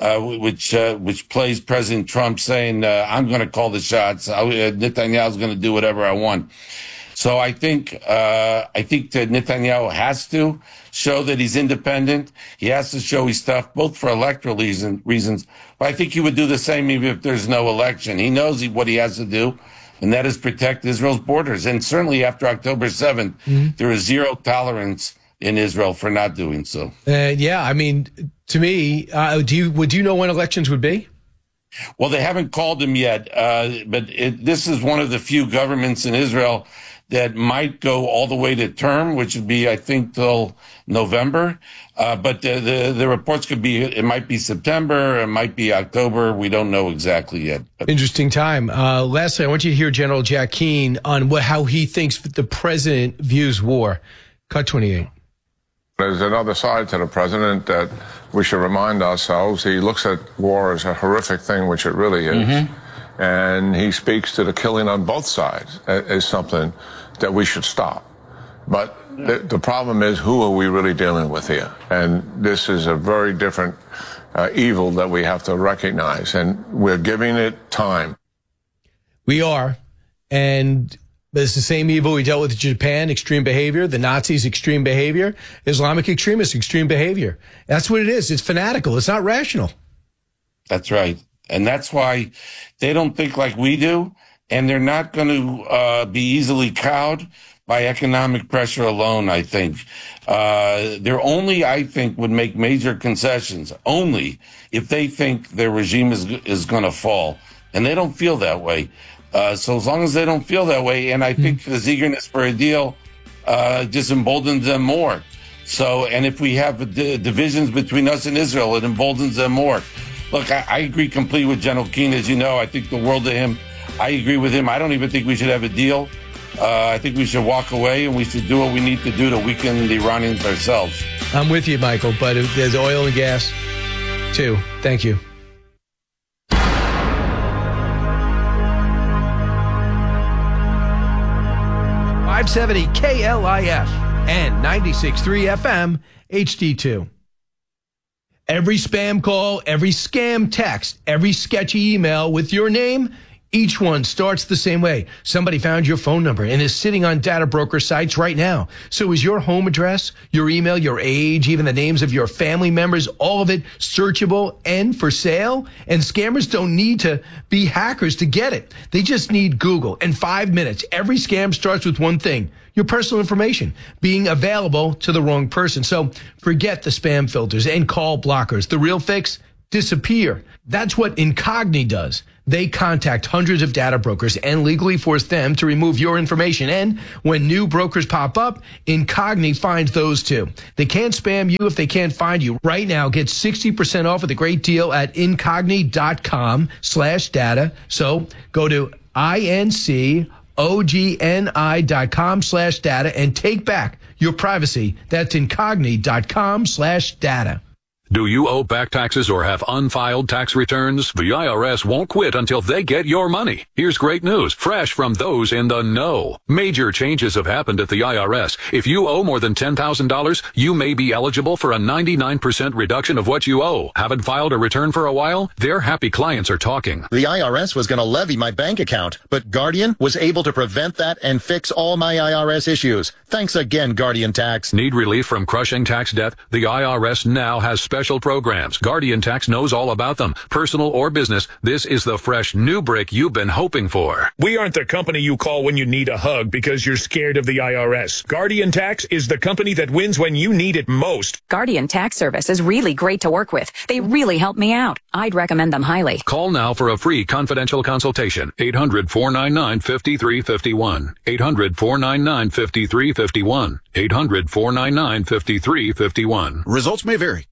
which plays President Trump saying, "I'm going to call the shots. Netanyahu's going to do whatever I want." So I think that Netanyahu has to show that he's independent. He has to show he's tough, both for electoral reasons. But I think he would do the same even if there's no election. He knows what he has to do, and that is protect Israel's borders. And certainly after October 7th, there is zero tolerance in Israel for not doing so. I mean, to me, would you know when elections would be? Well, they haven't called them yet, but this is one of the few governments in Israel that might go all the way to term, which would be, I think, till November. But the reports could be, it might be September, it might be October. We don't know exactly yet. Interesting time. Lastly, I want you to hear General Jack Keane on how he thinks the president views war. Cut 28. There's another side to the president that we should remind ourselves. He looks at war as a horrific thing, which it really is. And he speaks to the killing on both sides as something that we should stop. But the problem is, who are we really dealing with here? And this is a very different evil that we have to recognize. And we're giving it time. We are. And it's the same evil we dealt with in Japan, extreme behavior, the Nazis, extreme behavior, Islamic extremists, extreme behavior. That's what it is. It's fanatical. It's not rational. That's right. And that's why they don't think like we do, and they're not going to be easily cowed by economic pressure alone, I think. They're only, I think, would make major concessions only if they think their regime is going to fall. And they don't feel that way. So as long as they don't feel that way, and I think this eagerness for a deal just emboldens them more. So, and if we have divisions between us and Israel, it emboldens them more. Look, I agree completely with General Keane. As you know, I think the world of him. I agree with him. I don't even think we should have a deal. I think we should walk away, and we should do what we need to do to weaken the Iranians ourselves. I'm with you, Michael, but there's oil and gas, too. Thank you. .570 KLIF. and 96.3 FM HD2. Every spam call, every scam text, every sketchy email with your name, each one starts the same way. Somebody found your phone number and is sitting on data broker sites right now. So is your home address, your email, your age, even the names of your family members, all of it searchable and for sale? And scammers don't need to be hackers to get it. They just need Google. In 5 minutes, every scam starts with one thing: your personal information being available to the wrong person. So forget the spam filters and call blockers. The real fix: disappear. That's what Incogni does. They contact hundreds of data brokers and legally force them to remove your information. And when new brokers pop up, Incogni finds those too. They can't spam you if they can't find you. Right now, get 60% off with a great deal at incogni.com/data. So go to incogni.com/data and take back your privacy. That's incogni.com/data. Do you owe back taxes or have unfiled tax returns? The IRS won't quit until they get your money. Here's great news, fresh from those in the know. Major changes have happened at the IRS. If you owe more than $10,000, you may be eligible for a 99% reduction of what you owe. Haven't filed a return for a while? Their happy clients are talking. The IRS was going to levy my bank account, but Guardian was able to prevent that and fix all my IRS issues. Thanks again, Guardian Tax. Need relief from crushing tax debt? The IRS now has special programs. Guardian Tax knows all about them. Personal or business, this is the fresh new brick you've been hoping for. We aren't the company you call when you need a hug because you're scared of the IRS. Guardian Tax is the company that wins when you need it most. Guardian Tax Service is really great to work with. They really help me out. I'd recommend them highly. Call now for a free confidential consultation. 800-499-5351. 800-499-5351. 800-499-5351. Results may vary.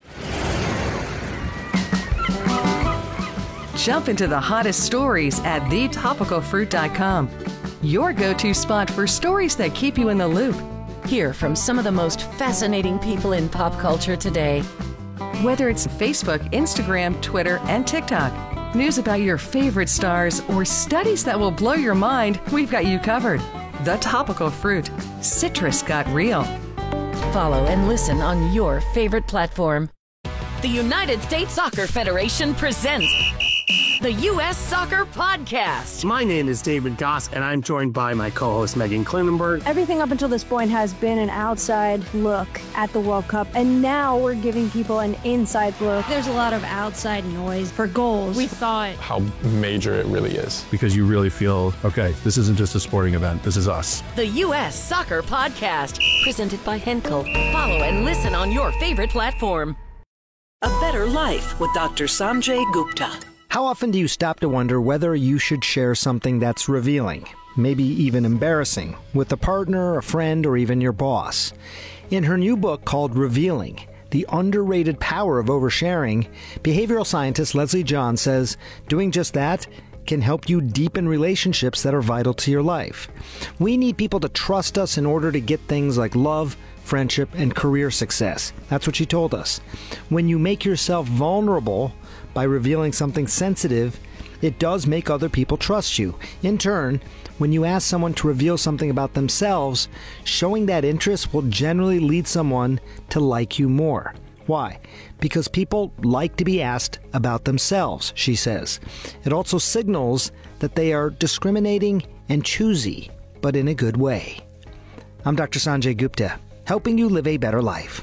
Jump into the hottest stories at thetopicalfruit.com. Your go-to spot for stories that keep you in the loop. Hear from some of the most fascinating people in pop culture today. Whether it's Facebook, Instagram, Twitter, and TikTok, news about your favorite stars, or studies that will blow your mind, we've got you covered. The Topical Fruit. Citrus got real. Follow and listen on your favorite platform. The United States Soccer Federation presents the U.S. Soccer Podcast. My name is David Goss, and I'm joined by my co-host Megan Klinenberg. Everything up until this point has been an outside look at the World Cup, and now we're giving people an inside look. There's a lot of outside noise for goals. We thought how major it really is. Because you really feel, okay, this isn't just a sporting event, this is us. The U.S. Soccer Podcast, presented by Henkel. Follow and listen on your favorite platform. A Better Life with Dr. Sanjay Gupta. How often do you stop to wonder whether you should share something that's revealing, maybe even embarrassing, with a partner, a friend, or even your boss? In her new book called Revealing, The Underrated Power of Oversharing, behavioral scientist Leslie John says doing just that can help you deepen relationships that are vital to your life. We need people to trust us in order to get things like love, friendship, and career success. That's what she told us. When you make yourself vulnerable by revealing something sensitive, it does make other people trust you. In turn, when you ask someone to reveal something about themselves, showing that interest will generally lead someone to like you more. Why? Because people like to be asked about themselves, she says. It also signals that they are discriminating and choosy, but in a good way. I'm Dr. Sanjay Gupta, helping you live a better life.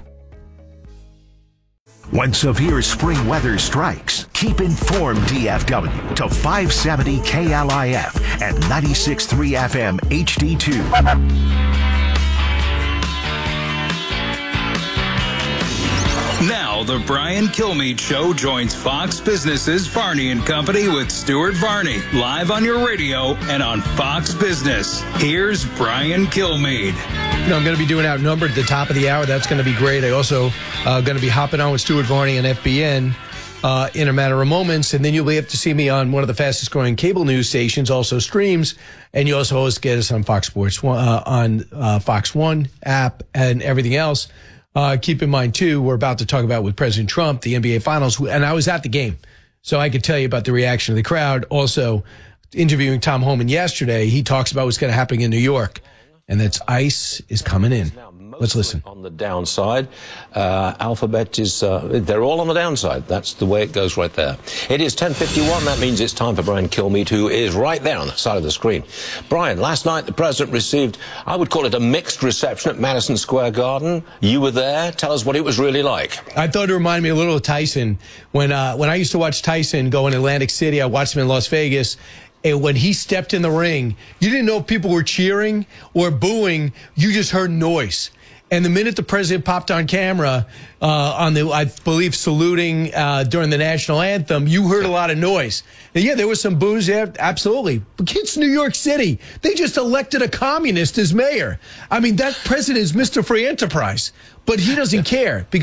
When severe spring weather strikes, keep informed DFW to 570 KLIF and 96.3 FM HD2. Now, the Brian Kilmeade Show joins Fox Business's Varney & Company with Stuart Varney, live on your radio and on Fox Business. Here's Brian Kilmeade. You know, I'm going to be doing Outnumbered at the top of the hour. That's going to be great. I also going to be hopping on with Stuart Varney on FBN in a matter of moments. And then you'll be able to see me on one of the fastest growing cable news stations, also streams. And you also always get us on Fox Sports, on Fox One app and everything else. Keep in mind, too, we're about to talk about with President Trump, the NBA Finals, and I was at the game, so I could tell you about the reaction of the crowd. Also, interviewing Tom Homan yesterday, he talks about what's going to happen in New York, and that's ICE is coming in. Let's listen. On the downside, Alphabet is, they're all on the downside. That's the way it goes right there. It is 10:51. That means it's time for Brian Kilmeade, who is right there on the side of the screen. Brian, last night the president received, I would call it a mixed reception at Madison Square Garden. You were there. Tell us what it was really like. I thought it reminded me a little of Tyson. When I used to watch Tyson go in Atlantic City, I watched him in Las Vegas. And when he stepped in the ring, you didn't know if people were cheering or booing. You just heard noise. And the minute the president popped on camera, I believe, saluting during the national anthem, you heard a lot of noise. And yeah, there was some boos there, absolutely. But it's New York City. They just elected a communist as mayor. I mean, that president is Mr. Free Enterprise. But he doesn't care because